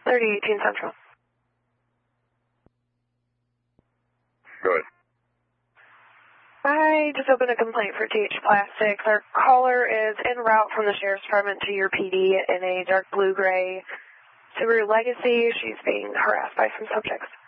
3018 Central. Go ahead. I just opened a complaint for TH Plastics. Our caller is en route from the Sheriff's Department to your PD in a dark blue-gray Subaru Legacy. She's being harassed by some subjects.